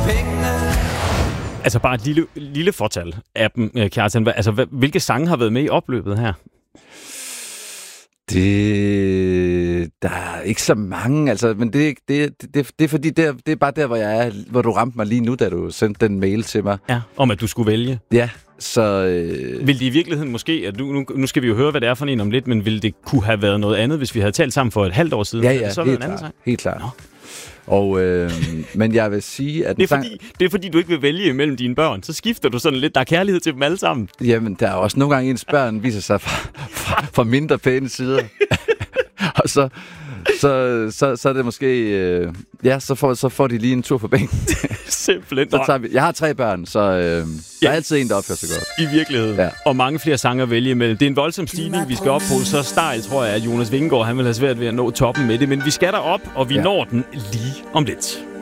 pengene. Altså bare et lille fortal af dem, Kjartan. Altså, hvilke sange har været med i opløbet her? Der er ikke så mange, altså, men det er fordi, det er bare der, hvor jeg er, hvor du ramte mig lige nu, da du sendte den mail til mig. Ja, om at du skulle vælge. Ja, så... Vil det i virkeligheden måske, at nu skal vi jo høre, hvad det er for en om lidt, men ville det kunne have været noget andet, hvis vi havde talt sammen for et halvt år siden? Ja, så helt klart. Helt klart. Nå. Og, men jeg vil sige, at... Det er fordi, du ikke vil vælge imellem dine børn. Så skifter du sådan lidt. Der er kærlighed til dem alle sammen. Jamen, der er også nogle gange, ens børn viser sig fra mindre pæne sider. Og så er det måske... så får de lige en tur på bænken. Simpelthen. Jeg har 3 børn, så der er altid en, der opfører sig godt. I virkeligheden. Ja. Og mange flere sange at vælge imellem. Det er en voldsom stigning, vi skal op på. Så stejl, tror jeg, at Jonas Vingegaard han vil have svært ved at nå toppen med det. Men vi skal derop, og vi når den lige om lidt.